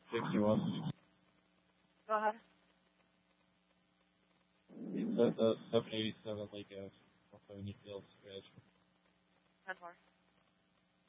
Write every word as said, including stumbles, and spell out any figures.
sixty-one. Go ahead. The, the seven eighty-seven Lake Ave, one seventy Fields, Edge. ten four.